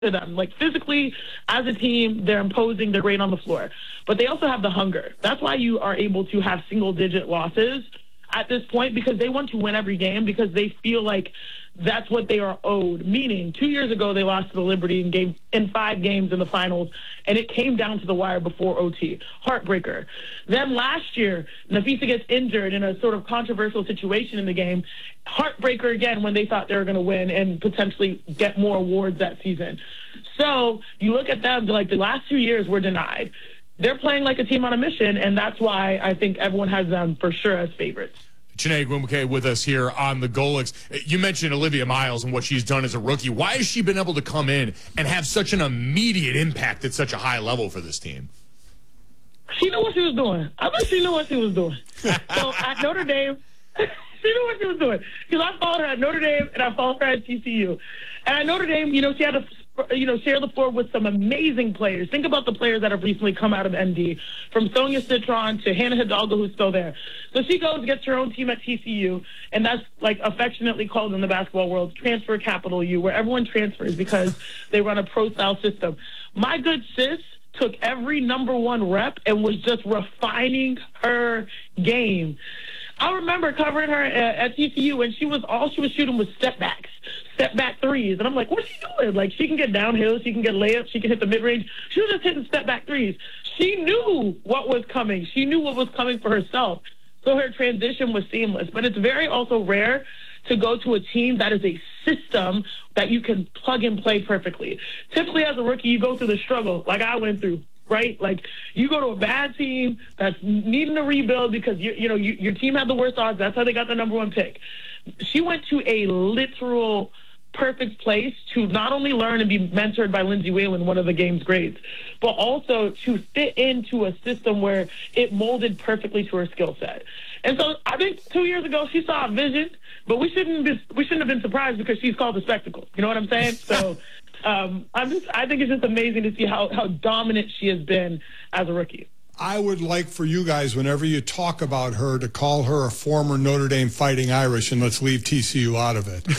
to them. Like, physically, as a team, they're imposing, they're great on the floor. But they also have the hunger. That's why you are able to have single-digit losses at this point, because they want to win every game, because they feel like that's what they are owed. Meaning, 2 years ago, they lost to the Liberty in 5 games in the finals, and it came down to the wire before OT. Heartbreaker. Then last year, Nafisa gets injured in a sort of controversial situation in the game. Heartbreaker again when they thought they were going to win and potentially get more awards that season. So you look at them, like, the last 2 years were denied. They're playing like a team on a mission, and that's why I think everyone has them for sure as favorites. Chiney Ogwumike with us here on the Golics. You mentioned Olivia Miles and what she's done as a rookie. Why has she been able to come in and have such an immediate impact at such a high level for this team? She knew what she was doing. I bet she knew what she was doing. So at Notre Dame, she knew what she was doing. Because I followed her at Notre Dame and I followed her at TCU. And at Notre Dame, she had to share the floor with some amazing players. Think about the players that have recently come out of ND, from Sonia Citron to Hannah Hidalgo, who's still there. So she goes and gets her own team at TCU, and that's, like, affectionately called in the basketball world transfer capital U, where everyone transfers because they run a pro-style system. My good sis took every number 1 rep and was just refining her game. I remember covering her at TCU, and all she was shooting was step back threes. And I'm like, what's she doing? Like, she can get downhill, she can get layups, she can hit the mid-range. She was just hitting step back threes. She knew what was coming. She knew what was coming for herself. So her transition was seamless. But it's very also rare to go to a team that is a system that you can plug and play perfectly. Typically, as a rookie, you go through the struggle like I went through. Right? Like, you go to a bad team that's needing to rebuild because, your team had the worst odds. That's how they got the number 1 pick. She went to a literal perfect place to not only learn and be mentored by Lindsay Whalen, one of the game's greats, but also to fit into a system where it molded perfectly to her skill set. And so I think 2 years ago she saw a vision, but we shouldn't have been surprised because she's called a spectacle. You know what I'm saying? So I think it's just amazing to see how dominant she has been as a rookie. I would like for you guys, whenever you talk about her, to call her a former Notre Dame Fighting Irish, and let's leave TCU out of it.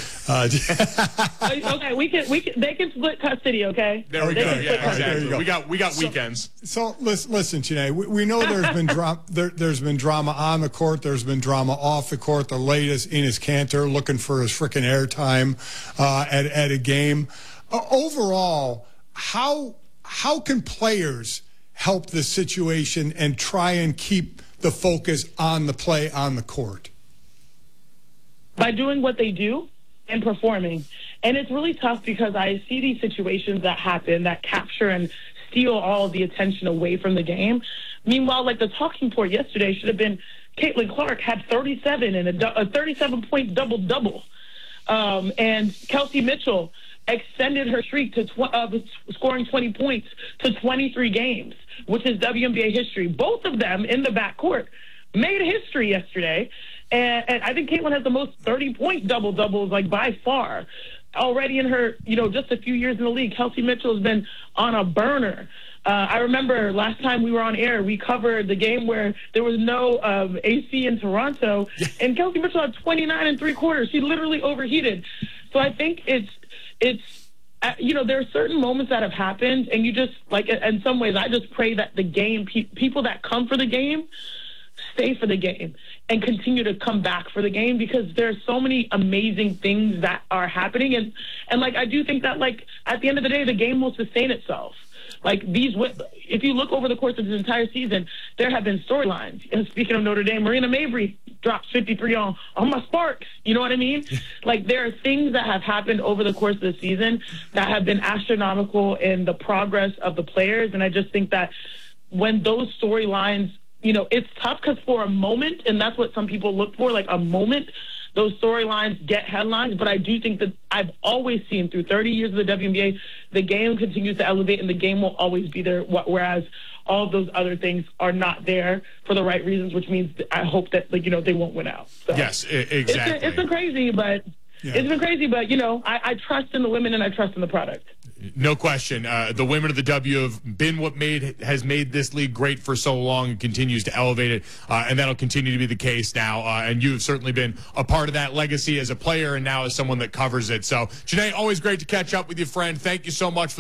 Okay, they can split custody. Okay. There we go. Yeah, exactly. We got weekends. So listen, Chiney. We know there's been there's been drama on the court. There's been drama off the court. The latest, Enes Kanter looking for his frickin' airtime at a game. Overall, how can players help this situation and try and keep the focus on the play on the court? By doing what they do and performing. And it's really tough because I see these situations that happen that capture and steal all of the attention away from the game. Meanwhile, like, the talking point yesterday should have been Caitlin Clark had 37 and a 37-point double-double. And Kelsey Mitchell extended her streak to scoring 20 points to 23 games, which is WNBA history. Both of them in the backcourt made history yesterday. And I think Caitlin has the most 30-point double-doubles, like, by far. Already in her, just a few years in the league, Kelsey Mitchell has been on a burner. I remember last time we were on air, we covered the game where there was no AC in Toronto, and Kelsey Mitchell had 29 and 3/4. She literally overheated. So I think it's there are certain moments that have happened, and you just, like, in some ways, I just pray that the game, people that come for the game, stay for the game and continue to come back for the game, because there's so many amazing things that are happening. And like, I do think that, like, at the end of the day, the game will sustain itself. Like, if you look over the course of this entire season, there have been storylines. And speaking of Notre Dame, Marina Mabry dropped 53 on my Sparks. You know what I mean? Like, there are things that have happened over the course of the season that have been astronomical in the progress of the players. And I just think that when those storylines, it's tough because for a moment, and that's what some people look for, like a moment, those storylines get headlines. But I do think that I've always seen through 30 years of the WNBA, the game continues to elevate and the game will always be there, whereas all of those other things are not there for the right reasons, which means I hope that, they won't win out. So yes, exactly. It's been crazy, but I trust in the women and I trust in the product. No question. The women of the W have been what has made this league great for so long and continues to elevate it, and that'll continue to be the case now. And you've certainly been a part of that legacy as a player and now as someone that covers it. So, Janae, always great to catch up with you, friend. Thank you so much for